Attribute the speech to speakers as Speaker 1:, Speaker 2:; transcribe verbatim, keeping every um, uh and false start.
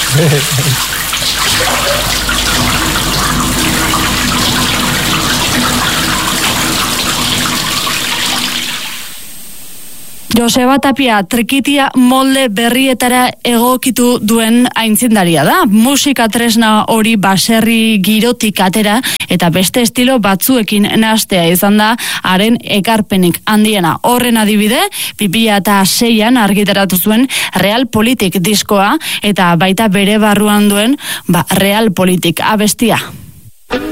Speaker 1: Joseba Tapia trikitia molde berrietara egokitu duen aintzindaria da. Musika tresna hori baserri girotik atera eta beste estilo batzuekin nahastea izan da haren ekarpenik handiena. Horren adibide, bi mila seian argitaratu zuen Realpolitik diskoa eta baita bere barruan duen ba, Realpolitik abestia.